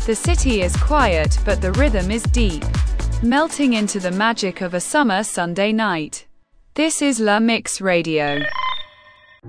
The city is quiet, but the rhythm is deep, melting into the magic of a summer Sunday night. This is La Mix Radio.